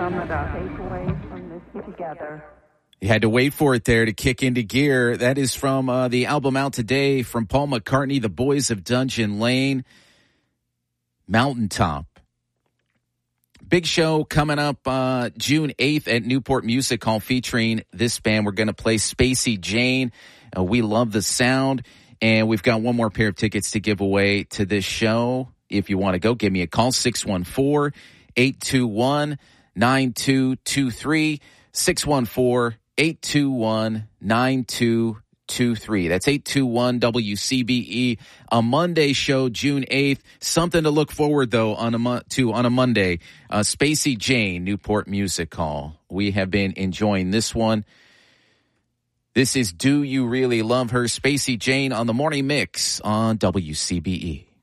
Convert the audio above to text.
some of the takeaways from this together. You had to wait for it there to kick into gear. That is from the album out today from Paul McCartney, The Boys of Dungeon Lane, Mountaintop. Big show coming up June 8th at Newport Music Hall featuring this band. We're going to play Spacey Jane. We love the sound. And we've got one more pair of tickets to give away to this show. If you want to go, give me a call, 614-821-9223, 614-821-9223. That's 821-WCBE. A Monday show, June 8th. Something to look forward, though, on a Monday. Spacey Jane, Newport Music Hall. We have been enjoying this one. This is Do You Really Love Her? Spacey Jane on the Morning Mix on WCBE.